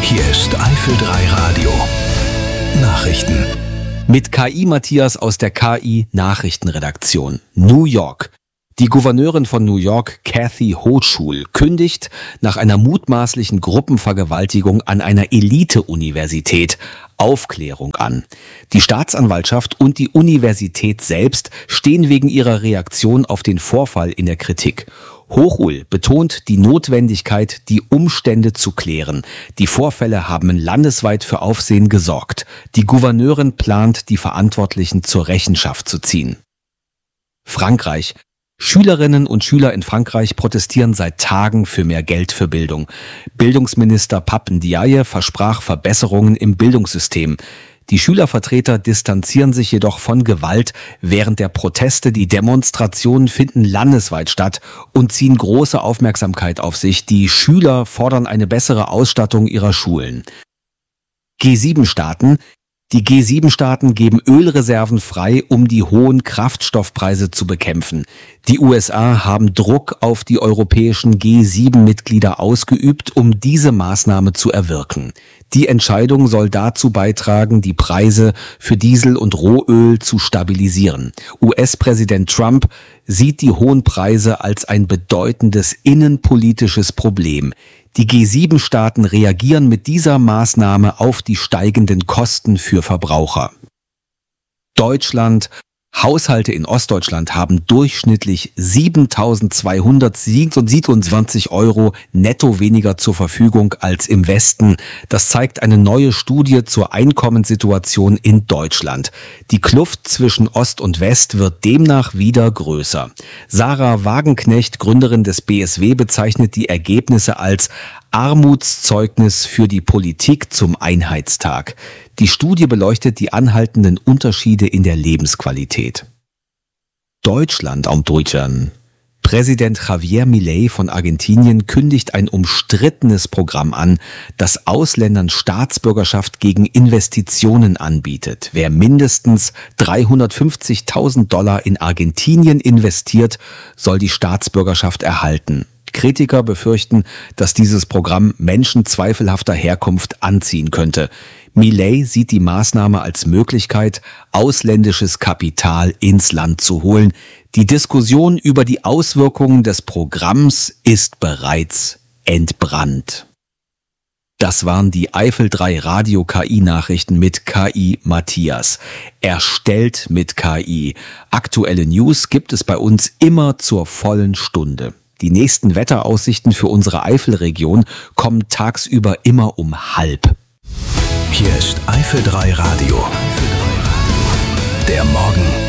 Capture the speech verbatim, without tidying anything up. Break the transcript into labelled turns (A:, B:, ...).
A: Hier ist Eifel drei Radio. Nachrichten.
B: Mit K I Matthias aus der K I-Nachrichtenredaktion. New York. Die Gouverneurin von New York, Kathy Hochul, kündigt nach einer mutmaßlichen Gruppenvergewaltigung an einer Elite-Universität Aufklärung an. Die Staatsanwaltschaft und die Universität selbst stehen wegen ihrer Reaktion auf den Vorfall in der Kritik. Hochul betont die Notwendigkeit, die Umstände zu klären. Die Vorfälle haben landesweit für Aufsehen gesorgt. Die Gouverneurin plant, die Verantwortlichen zur Rechenschaft zu ziehen. Frankreich. Schülerinnen und Schüler in Frankreich protestieren seit Tagen für mehr Geld für Bildung. Bildungsminister Pape Ndiaye versprach Verbesserungen im Bildungssystem. Die Schülervertreter distanzieren sich jedoch von Gewalt während der Proteste. Die Demonstrationen finden landesweit statt und ziehen große Aufmerksamkeit auf sich. Die Schüler fordern eine bessere Ausstattung ihrer Schulen. G sieben Staaten. Die G sieben Staaten geben Ölreserven frei, um die hohen Kraftstoffpreise zu bekämpfen. Die U S A haben Druck auf die europäischen G sieben Mitglieder ausgeübt, um diese Maßnahme zu erwirken. Die Entscheidung soll dazu beitragen, die Preise für Diesel und Rohöl zu stabilisieren. U S-Präsident Trump sieht die hohen Preise als ein bedeutendes innenpolitisches Problem. Die G sieben Staaten reagieren mit dieser Maßnahme auf die steigenden Kosten für Verbraucher. Deutschland. Haushalte in Ostdeutschland haben durchschnittlich siebentausendzweihundertsiebenundzwanzig Euro netto weniger zur Verfügung als im Westen. Das zeigt eine neue Studie zur Einkommenssituation in Deutschland. Die Kluft zwischen Ost und West wird demnach wieder größer. Sarah Wagenknecht, Gründerin des B S W, bezeichnet die Ergebnisse als Armutszeugnis für die Politik zum Einheitstag. Die Studie beleuchtet die anhaltenden Unterschiede in der Lebensqualität. Deutschland am Deutschland. Präsident Javier Milei von Argentinien kündigt ein umstrittenes Programm an, das Ausländern Staatsbürgerschaft gegen Investitionen anbietet. Wer mindestens dreihundertfünfzigtausend Dollar in Argentinien investiert, soll die Staatsbürgerschaft erhalten. Kritiker befürchten, dass dieses Programm Menschen zweifelhafter Herkunft anziehen könnte. Milei sieht die Maßnahme als Möglichkeit, ausländisches Kapital ins Land zu holen. Die Diskussion über die Auswirkungen des Programms ist bereits entbrannt. Das waren die Eifel drei Radio K I-Nachrichten mit K I Matthias. Erstellt mit K I. Aktuelle News gibt es bei uns immer zur vollen Stunde. Die nächsten Wetteraussichten für unsere Eifelregion kommen tagsüber immer um halb.
A: Hier ist Eifel drei Radio. Der Morgen.